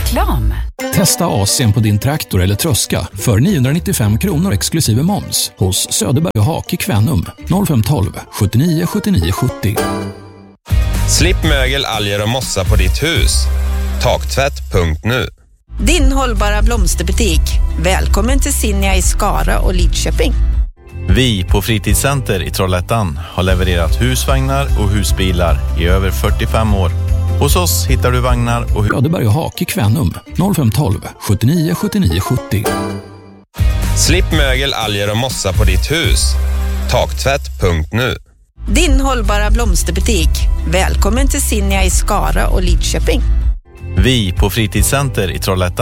Reklam. Testa AC:n på din traktor eller tröska för 995 kronor exklusive moms hos Söderberg och Hake Kvänum 0512 79 79 70. Slipp mögel, alger och mossa på ditt hus. Taktvätt.nu. Din hållbara blomsterbutik. Välkommen till Sinja i Skara och Lidköping. Vi på Fritidscenter i Trollhättan har levererat husvagnar och husbilar i över 45 år. Hos oss hittar du vagnar och Söderberg och Hake Kvänum 0512 79 79 70. Slipp mögel, alger och mossa på ditt hus. Taktvätt.nu. Din hållbara blomsterbutik. Välkommen till Sinja i Skara och Lidköping. Vi på Fritidscenter i Trollhättan